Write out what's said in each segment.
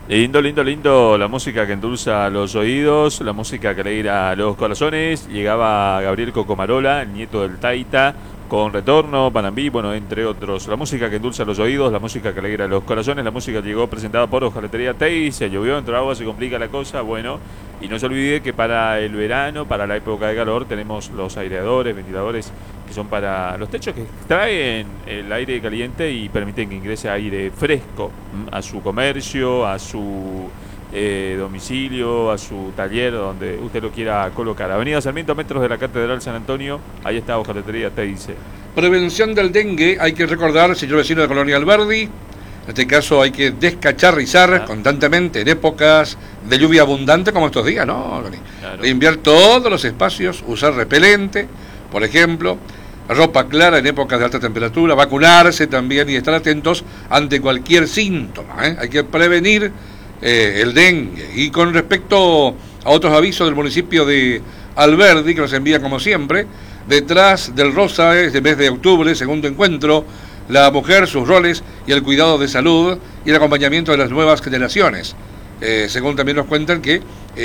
Lindo, lindo, lindo, la música que endulza los oídos, la música que alegra los corazones. Llegaba Gabriel Cocomarola, el nieto del Taita, con Retorno, Panambí, bueno, entre otros. La música que endulza los oídos, la música que alegra los corazones. La música llegó presentada por Hojalatería Tei. Se llovió, entró agua, se complica la cosa, bueno. Y no se olvide que para el verano, para la época de calor, tenemos los aireadores, ventiladores, que son para los techos que extraen el aire caliente y permiten que ingrese aire fresco a su comercio, a su domicilio, a su taller, donde usted lo quiera colocar. Avenida Sarmiento, metros de la Catedral San Antonio, ahí está Hojalatería Te dice. Prevención del dengue, hay que recordar, señor vecino de Colonia Alberdi, en este caso hay que descacharrizar constantemente en épocas de lluvia abundante como estos días, ¿no? Claro. Limpiar todos los espacios, usar repelente, por ejemplo, ropa clara en épocas de alta temperatura, vacunarse también y estar atentos ante cualquier síntoma, ¿eh? Hay que prevenir el dengue. Y con respecto a otros avisos del municipio de Alberdi, que nos envía como siempre, detrás del Rosa, de mes de octubre, segundo encuentro, la mujer, sus roles y el cuidado de salud y el acompañamiento de las nuevas generaciones. Según también nos cuentan que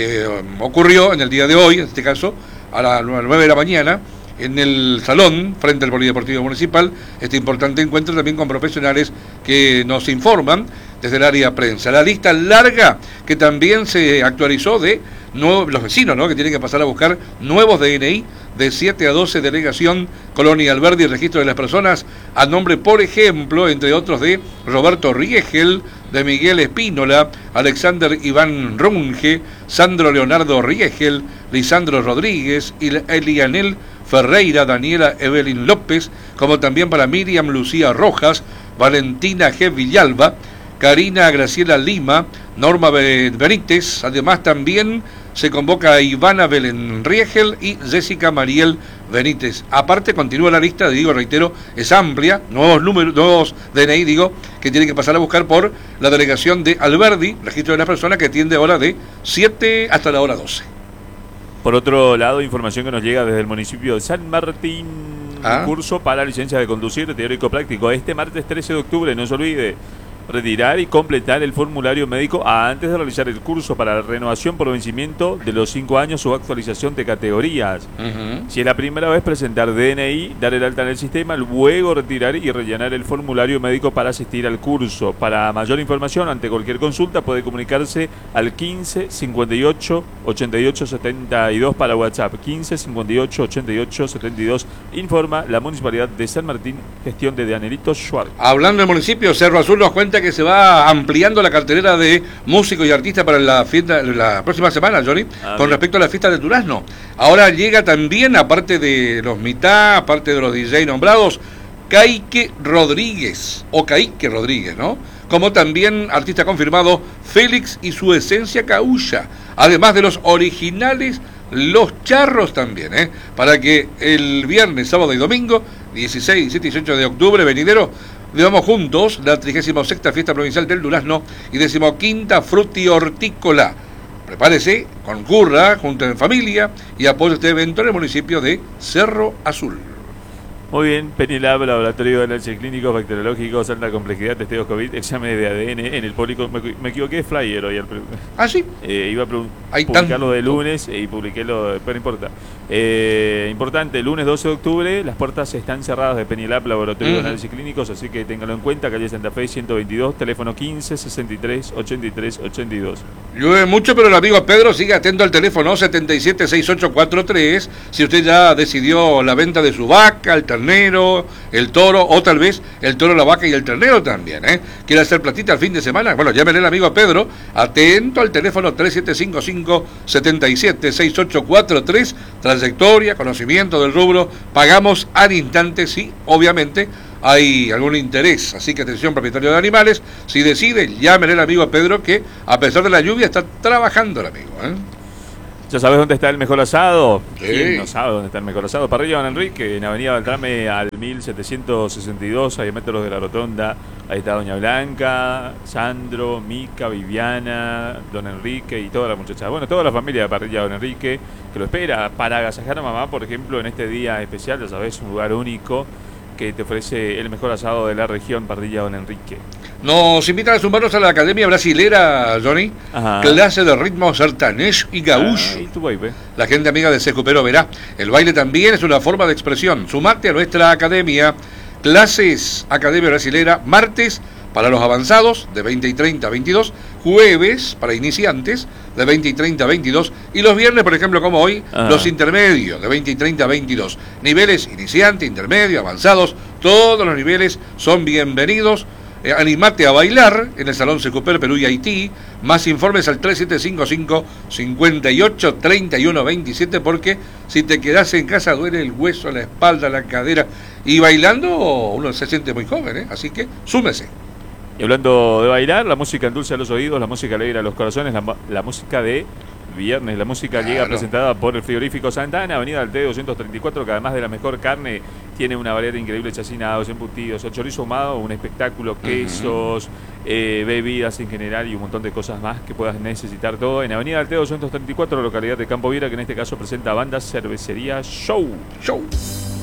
ocurrió en el día de hoy, en este caso, a las 9 de la mañana, en el salón, frente al Polideportivo Municipal, este importante encuentro también con profesionales que nos informan desde el área prensa. La lista larga que también se actualizó de los vecinos, ¿no?, que tienen que pasar a buscar nuevos DNI de 7 a 12, delegación Colonia Alberdi, registro de las personas a nombre, por ejemplo, entre otros, de Roberto Riegel, de Miguel Espínola, Alexander Iván Runge, Sandro Leonardo Riegel, Lisandro Rodríguez y Elianel Ferreira, Daniela Evelyn López, como también para Miriam Lucía Rojas, Valentina G. Villalba, Karina Graciela Lima, Norma Benítez. Además también se convoca a Ivana Belén Riegel y Jessica Mariel Benítez. Aparte continúa la lista, reitero, es amplia, nuevos DNI, que tienen que pasar a buscar por la delegación de Alberdi, registro de las personas, que atiende ahora de 7 hasta la hora 12. Por otro lado, información que nos llega desde el municipio de San Martín, curso para licencia de conducir teórico práctico. Este martes 13 de octubre, no se olvide, retirar y completar el formulario médico antes de realizar el curso para la renovación por vencimiento de los 5 años o actualización de categorías. Si es la primera vez, presentar DNI, dar el alta en el sistema, luego retirar y rellenar el formulario médico para asistir al curso. Para mayor información, ante cualquier consulta, puede comunicarse al 15 58 88 72 para WhatsApp. 15 58 88 72. Informa la Municipalidad de San Martín, gestión de Danielito Schwartz. Hablando del municipio, Cerro Azul nos cuenta que se va ampliando la cartelera de músicos y artistas para la fiesta la próxima semana, Johnny, con respecto a la fiesta del Durazno. Ahora llega también, aparte de los mitad, aparte de los DJ nombrados, Kaique Rodríguez, ¿no? Como también artista confirmado, Félix y su esencia Caulla, además de los originales Los Charros también, para que el viernes, sábado y domingo, 16, 17 y 18 de octubre venidero, vivamos juntos la 36ª Fiesta Provincial del Durazno y 15ª Fruti Hortícola. Prepárese, concurra, junto en familia y apoye este evento en el municipio de Cerro Azul. Muy bien, Penilab, laboratorio de análisis clínicos, bacteriológicos, alta complejidad, testeos COVID, exámenes de ADN en el público. Me equivoqué de flyer hoy. ¿Ah, sí? Iba a publicarlo de lunes y publiqué pero no importa. Importante, lunes 12 de octubre, las puertas están cerradas de Penilab, laboratorio de análisis clínicos, así que ténganlo en cuenta, calle Santa Fe 122, teléfono 15 63 83 82. Llueve mucho, pero el amigo Pedro sigue atento al teléfono 776843. Si usted ya decidió la venta de su vaca, el ternero, el toro, o tal vez el toro, la vaca y el ternero también, quiere hacer platita al fin de semana, bueno, llámele al amigo Pedro, atento al teléfono 3755-776843, trayectoria, conocimiento del rubro, pagamos al instante, sí, obviamente hay algún interés, así que atención, propietario de animales, si decide, llámele al amigo Pedro, que a pesar de la lluvia está trabajando el amigo, ¿Ya sabes dónde está el mejor asado? Sí. ¿Quién no sabe dónde está el mejor asado? Parrilla Don Enrique, en Avenida Beltrame al 1762, a 10 metros de la rotonda. Ahí está Doña Blanca, Sandro, Mica, Viviana, Don Enrique y toda la muchacha. Bueno, toda la familia de Parrilla Don Enrique, que lo espera para agasajar a mamá, por ejemplo, en este día especial. Ya sabes, un lugar único que te ofrece el mejor asado de la región, Parrilla Don Enrique. Nos invitan a sumarnos a la Academia Brasilera, Johnny. Ajá. Clase de ritmo sertanejo y gaucho. Y tu baby. La gente amiga de Secupero verá. El baile también es una forma de expresión. Sumate a nuestra academia. Clases Academia Brasilera, martes para los avanzados de 20 y 30 a 22, jueves para iniciantes de 20 y 30 a 22 y los viernes, por ejemplo, como hoy, los intermedios de 20 y 30 a 22. Niveles iniciante, intermedio, avanzados, todos los niveles son bienvenidos. Animate a bailar en el Salón Secuper Perú y Haití. Más informes al 3755-583127, porque si te quedas en casa duele el hueso, la espalda, la cadera. Y bailando uno se siente muy joven, así que súmese. Y hablando de bailar, la música endulce a los oídos, la música alegra a los corazones, la música de viernes. La música llega presentada por el frigorífico Santana, Avenida del T 234, que además de la mejor carne tiene una variedad increíble de chacinados, embutidos, el chorizo ahumado, un espectáculo, quesos, bebidas en general y un montón de cosas más que puedas necesitar, todo en Avenida del T 234, localidad de Campo Viera, que en este caso presenta Banda Cervecería Show.